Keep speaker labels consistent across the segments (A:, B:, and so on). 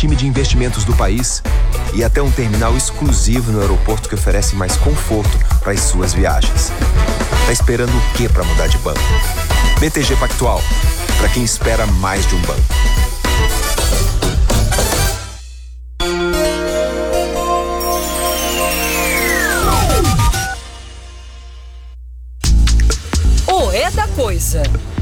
A: time de investimentos do país e até um terminal exclusivo no aeroporto que oferece mais conforto para as suas viagens. Tá esperando o quê para mudar de banco? BTG Pactual, para quem espera mais de um banco.
B: O É da Coisa.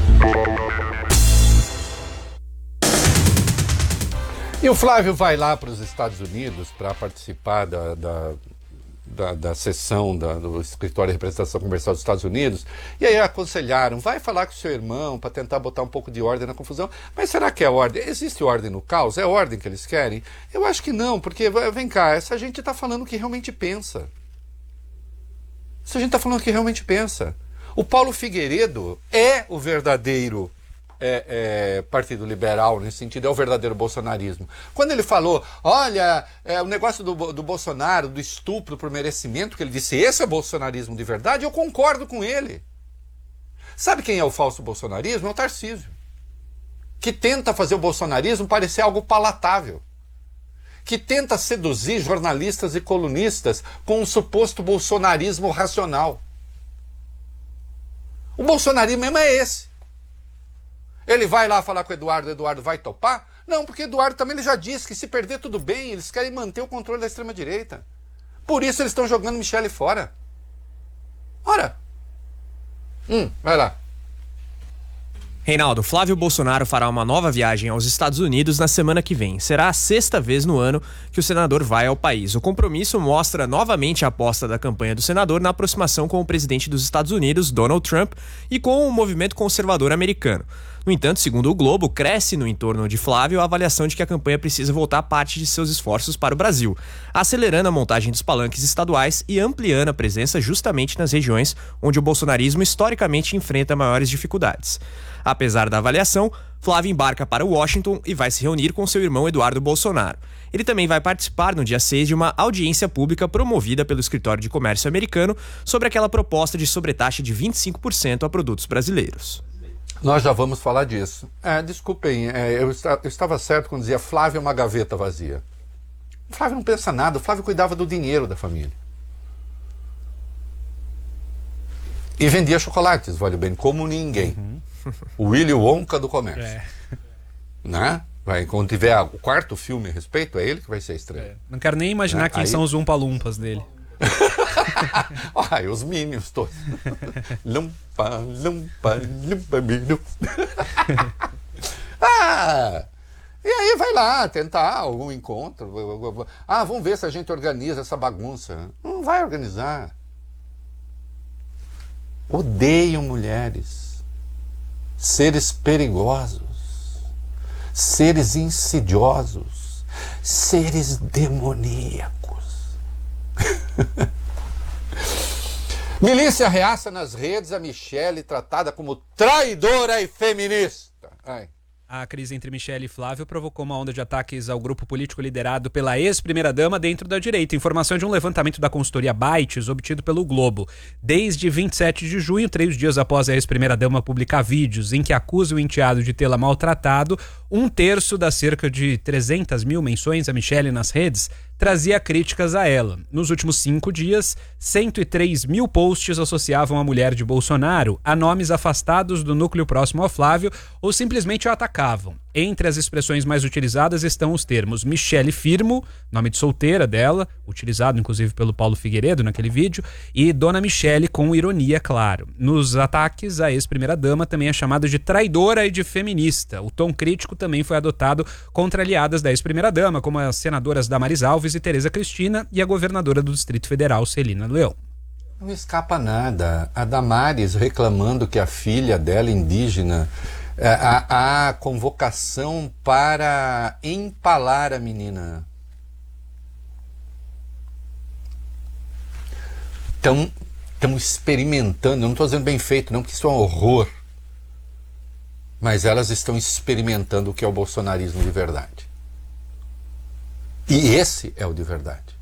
C: E o Flávio vai lá para os Estados Unidos para participar da sessão do Escritório de Representação Comercial dos Estados Unidos, e aí aconselharam, vai falar com seu irmão para tentar botar um pouco de ordem na confusão. Mas será que é ordem? Existe ordem no caos? É ordem que eles querem? Eu acho que não, porque, vem cá, essa gente está falando o que realmente pensa. Essa gente está falando o que realmente pensa. O Paulo Figueiredo é o verdadeiro Partido Liberal, nesse sentido, é o verdadeiro bolsonarismo. Quando ele falou, olha, o negócio do Bolsonaro, do estupro por merecimento, que ele disse, esse é bolsonarismo de verdade, eu concordo com ele. Sabe quem é o falso bolsonarismo? É o Tarcísio, que tenta fazer o bolsonarismo parecer algo palatável, que tenta seduzir jornalistas e colunistas com um suposto bolsonarismo racional. O bolsonarismo mesmo é esse. Ele vai lá falar com o Eduardo vai topar? Não, porque Eduardo também ele já disse que se perder tudo bem, eles querem manter o controle da extrema-direita. Por isso eles estão jogando Michele fora. Ora. Vai lá.
D: Reinaldo, Flávio Bolsonaro fará uma nova viagem aos Estados Unidos na semana que vem. Será a 6ª vez no ano que o senador vai ao país. O compromisso mostra novamente a aposta da campanha do senador na aproximação com o presidente dos Estados Unidos, Donald Trump, e com o movimento conservador americano. No entanto, segundo o Globo, cresce no entorno de Flávio a avaliação de que a campanha precisa voltar parte de seus esforços para o Brasil, acelerando a montagem dos palanques estaduais e ampliando a presença justamente nas regiões onde o bolsonarismo historicamente enfrenta maiores dificuldades. Apesar da avaliação, Flávio embarca para Washington e vai se reunir com seu irmão Eduardo Bolsonaro. Ele também vai participar no dia 6 de uma audiência pública promovida pelo Escritório de Comércio americano sobre aquela proposta de sobretaxa de 25% a produtos brasileiros.
C: Nós já vamos falar disso. Desculpem, eu estava certo quando dizia Flávio é uma gaveta vazia. O Flávio não pensa nada, o Flávio cuidava do dinheiro da família. E vendia chocolates, vale bem, como ninguém. O Willy Wonka do comércio. Né? Quando tiver o 4º filme a respeito, é ele que vai ser a estrela.
E: Não quero nem imaginar quem são os Umpa-Lumpas dele.
C: Os Minions todos. Lumpa, lumpa, lumpa, minion. E aí vai lá tentar algum encontro. Vamos ver se a gente organiza essa bagunça. Não vai organizar. Odeiam mulheres, seres perigosos, seres insidiosos, seres demoníacos. Milícia reaça nas redes a Michele tratada como traidora e feminista.
E: A crise entre Michele e Flávio provocou uma onda de ataques ao grupo político liderado pela ex-primeira-dama dentro da direita. Informação de um levantamento da consultoria Bytes obtido pelo Globo. Desde 27 de junho, 3 dias após a ex-primeira-dama publicar vídeos em que acusa o enteado de tê-la maltratado, 1/3 das cerca de 300 mil menções a Michele nas redes trazia críticas a ela. Nos últimos 5 dias, 103 mil posts associavam a mulher de Bolsonaro a nomes afastados do núcleo próximo ao Flávio ou simplesmente o atacavam. Entre as expressões mais utilizadas estão os termos Michele Firmo, nome de solteira dela, utilizado inclusive pelo Paulo Figueiredo naquele vídeo, e Dona Michele com ironia, claro. Nos ataques, a ex-primeira-dama também é chamada de traidora e de feminista. O tom crítico também foi adotado contra aliadas da ex-primeira-dama, como as senadoras Damares Alves e Tereza Cristina e a governadora do Distrito Federal, Celina Leão.
C: Não escapa nada. A Damares reclamando que a filha dela, indígena, a convocação para empalar a menina. Estão experimentando, eu não estou dizendo bem feito, não, porque isso é um horror. Mas elas estão experimentando o que é o bolsonarismo de verdade. E esse é o de verdade.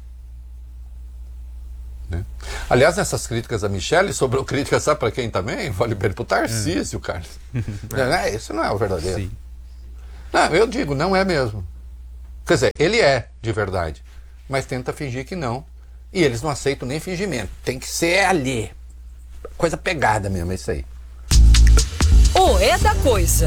C: Né? Aliás, nessas críticas a Michele, sobrou crítica, sabe para quem também? Vale bem pro Tarcísio, Carlos. Isso não é o verdadeiro.
E: Sim.
C: Não, eu digo, não é mesmo. Quer dizer, ele é de verdade, mas tenta fingir que não. E eles não aceitam nem fingimento. Tem que ser ali. Coisa pegada mesmo, é isso aí.
B: O É da Coisa.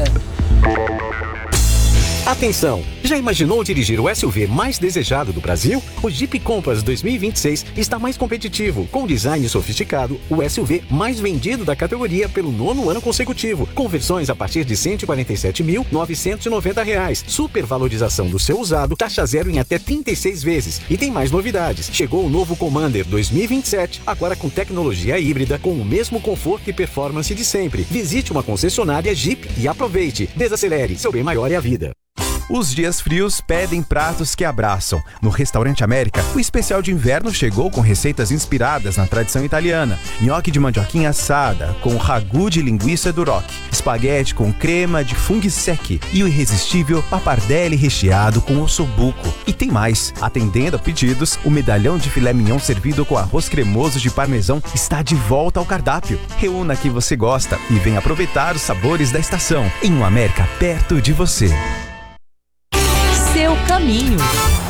F: Atenção! Já imaginou dirigir o SUV mais desejado do Brasil? O Jeep Compass 2026 está mais competitivo. Com design sofisticado, o SUV mais vendido da categoria pelo 9º ano consecutivo, com versões a partir de R$ 147.990. Supervalorização do seu usado, taxa zero em até 36 vezes. E tem mais novidades. Chegou o novo Commander 2027, agora com tecnologia híbrida, com o mesmo conforto e performance de sempre. Visite uma concessionária Jeep e aproveite. Desacelere, seu bem maior é a vida.
A: Os dias frios pedem pratos que abraçam. No Restaurante América, o especial de inverno chegou com receitas inspiradas na tradição italiana. Nhoque de mandioquinha assada, com ragu de linguiça duroc, espaguete com crema de funghi secchi e o irresistível pappardelle recheado com ossobuco. E tem mais. Atendendo a pedidos, o medalhão de filé mignon servido com arroz cremoso de parmesão está de volta ao cardápio. Reúna o que você gosta e venha aproveitar os sabores da estação em um América perto de você.
B: Seu caminho.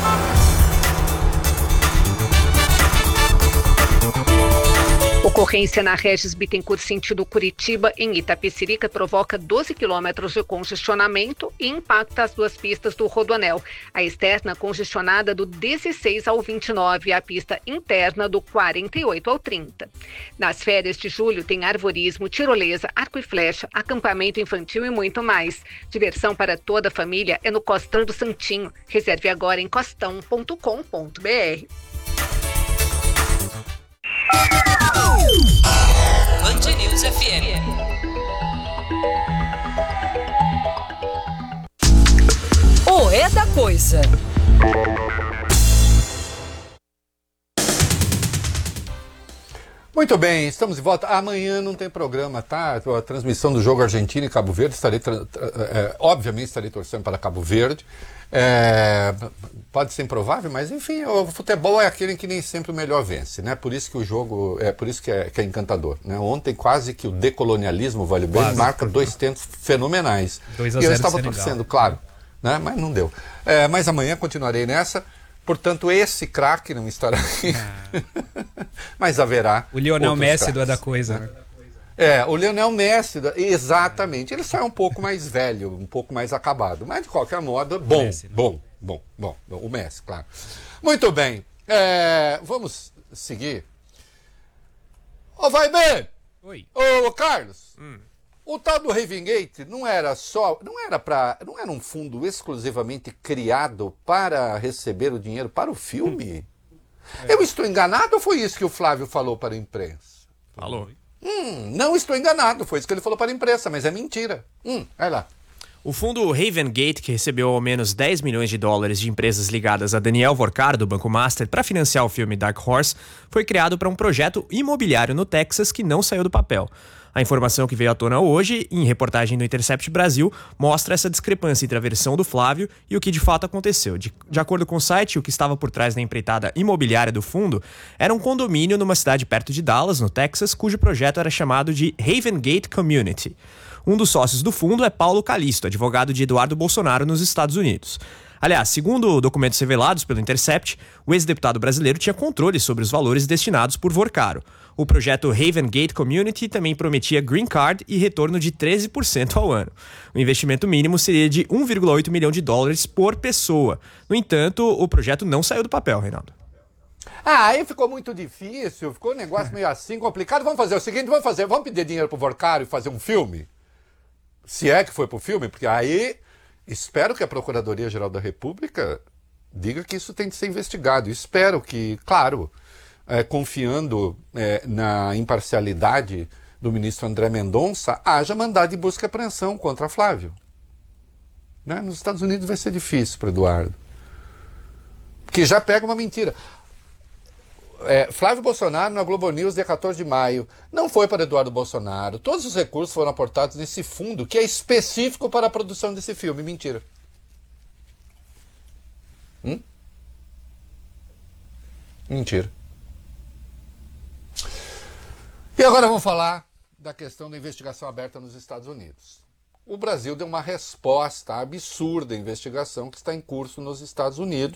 G: Ocorrência na Regis Bittencourt sentido Curitiba, em Itapecerica, provoca 12 quilômetros de congestionamento e impacta as duas pistas do Rodoanel. A externa congestionada do 16 ao 29 e a pista interna do 48 ao 30. Nas férias de julho tem arvorismo, tirolesa, arco e flecha, acampamento infantil e muito mais. Diversão para toda a família é no Costão do Santinho. Reserve agora em costão.com.br.
B: Band News FM. O É da Coisa.
C: Muito bem, estamos de volta. Amanhã não tem programa, tá? A transmissão do jogo Argentina e Cabo Verde. Obviamente estarei torcendo para Cabo Verde. Pode ser improvável, mas enfim, o futebol é aquele em que nem sempre o melhor vence, né? Por isso que o jogo, por isso que é encantador, né? Ontem quase que o decolonialismo, vale bem, marca 2 tentos fenomenais.
E: 2-0
C: e eu estava
E: Senegal.
C: torcendo, claro, né? Mas não deu. Mas amanhã continuarei nessa. Portanto, esse craque não estará aqui, mas haverá.
E: O Lionel
C: outros
E: Messi do
C: craques,
E: É da Coisa, né?
C: o Lionel Messi, exatamente. Ele só é um pouco mais velho, um pouco mais acabado. Mas, de qualquer modo, bom,
E: Messi, né?
C: bom. O Messi, claro. Muito bem. Vamos seguir. Vai bem!
E: Oi.
C: Ô, Carlos, o tal do Ravengate não era um fundo exclusivamente criado para receber o dinheiro para o filme? Eu estou enganado ou foi isso que o Flávio falou para a imprensa?
D: Falou.
C: Não estou enganado, foi isso que ele falou para a imprensa, mas é mentira. Vai lá.
D: O fundo Ravengate, que recebeu ao menos 10 milhões de dólares de empresas ligadas a Daniel Vorkar, do Banco Master, para financiar o filme Dark Horse, foi criado para um projeto imobiliário no Texas que não saiu do papel. A informação que veio à tona hoje, em reportagem do Intercept Brasil, mostra essa discrepância entre a versão do Flávio e o que de fato aconteceu. De acordo com o site, o que estava por trás da empreitada imobiliária do fundo era um condomínio numa cidade perto de Dallas, no Texas, cujo projeto era chamado de Ravengate Community. Um dos sócios do fundo é Paulo Calisto, advogado de Eduardo Bolsonaro nos Estados Unidos. Aliás, segundo documentos revelados pelo Intercept, o ex-deputado brasileiro tinha controle sobre os valores destinados por Vorkar. O projeto Ravengate Community também prometia green card e retorno de 13% ao ano. O investimento mínimo seria de 1,8 milhão de dólares por pessoa. No entanto, o projeto não saiu do papel, Reinaldo.
C: Aí ficou muito difícil, ficou um negócio meio assim complicado. Vamos fazer o seguinte, vamos pedir dinheiro pro Vorkar e fazer um filme? Se é que foi pro filme, porque aí espero que a Procuradoria-Geral da República diga que isso tem de ser investigado. Espero que, claro, confiando na imparcialidade do ministro André Mendonça, haja mandado de busca e apreensão contra Flávio. Né? Nos Estados Unidos vai ser difícil para Eduardo. Porque já pega uma mentira. Flávio Bolsonaro na Globo News, dia 14 de maio. Não foi para Eduardo Bolsonaro. Todos os recursos foram aportados nesse fundo que é específico para a produção desse filme. Mentira. Mentira. E agora vamos falar da questão da investigação aberta nos Estados Unidos. o Brasil deu uma resposta absurda à investigação que está em curso nos Estados Unidos